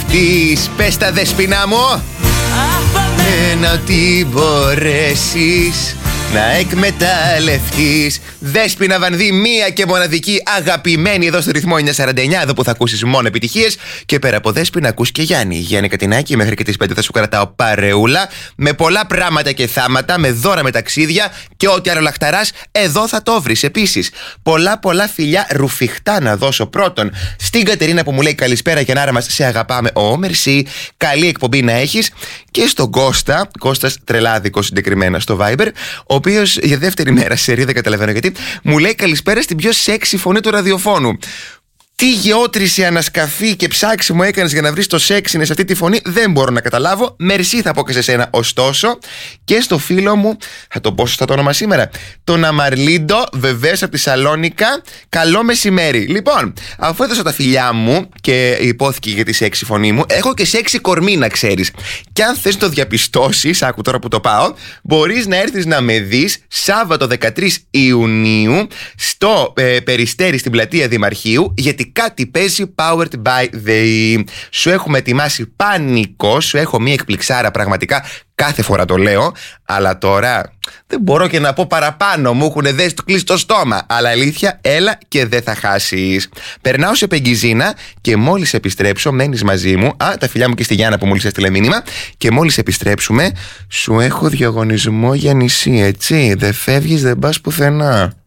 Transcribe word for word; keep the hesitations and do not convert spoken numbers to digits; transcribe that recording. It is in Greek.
δεχτείς? Πες τα, Δέσποινα μου. Να τι μπορέσεις να εκμεταλλευτείς. Δέσποινα Βανδύ, μία και μοναδική αγαπημένη εδώ στο ρυθμό εννιακόσια σαράντα εννιά. Εδώ που θα ακούσεις μόνο επιτυχίες. Και πέρα από Δέσποινα ακούς και Γιάννη. Γιάννη Κατινάκη, μέχρι και τις πέντε θα σου κρατάω παρεούλα. Με πολλά πράγματα και θάματα, με δώρα, με ταξίδια και ό,τι άλλο λαχταράς, εδώ θα το βρεις. Επίσης, πολλά πολλά φιλιά ρουφιχτά να δώσω. Πρώτον, στην Κατερίνα που μου λέει καλησπέρα και νάρα μας, σε αγαπάμε. Ω, μερσή. Καλή εκπομπή να έχεις. Και στον Κώστα, Κώστας Τρελάδικο συγκεκριμένα στο Viber, ο οποίος για δεύτερη μέρα σε σερί, δεν καταλαβαίνω γιατί, μου λέει καλησπέρα στην πιο σεξι φωνή του ραδιοφώνου. Τι γεώτρηση, ανασκαφή και ψάξιμο έκανες για να βρεις το σεξινε σε αυτή τη φωνή, δεν μπορώ να καταλάβω. Μερσή θα πω και σε σένα. Ωστόσο, και στο φίλο μου, θα το πω σωστά το όνομα σήμερα, τον Αμαρλίντο, βεβαίως από τη Σαλόνικα. Καλό μεσημέρι. Λοιπόν, αφού έδωσα τα φιλιά μου και υπόθηκε για τη σεξι φωνή μου, έχω και σεξι κορμί, να ξέρεις. Και αν θες το διαπιστώσεις, άκου τώρα που το πάω, μπορείς να έρθεις να με δεις Σάββατο δεκατρείς Ιουνίου στο ε, Περιστέρι στην πλατεία Δημαρχείου, γιατί κάτι παίζει powered by the... Σου έχουμε ετοιμάσει πανικό, σου έχω μία εκπληξάρα πραγματικά, κάθε φορά το λέω, αλλά τώρα δεν μπορώ και να πω παραπάνω, μου έχουν δέσει το κλείσει το στόμα. Αλλά αλήθεια, έλα και δεν θα χάσεις. Περνάω σε Πεγγιζίνα και μόλις επιστρέψω, μένεις μαζί μου. Α, τα φιλιά μου και στη Γιάννα που μόλις έστειλε μήνυμα. Και μόλις επιστρέψουμε, σου έχω διαγωνισμό για νησί, έτσι. Δεν φεύγεις, δεν πας πουθενά.